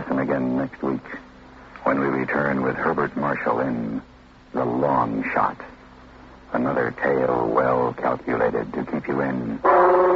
listen again next week when we return with Herbert Marshall in The Long Shot. Another tale well calculated to keep you in